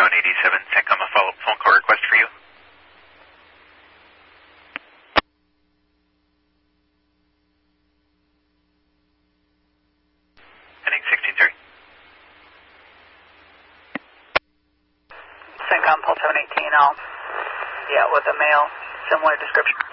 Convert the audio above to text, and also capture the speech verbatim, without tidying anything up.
Ground eighty-seven, CENTCOM, a follow-up phone call request for you. Heading sixteen thirty. CENTCOM, Pulse seven eighteen, I'll, yeah, with a male, similar description.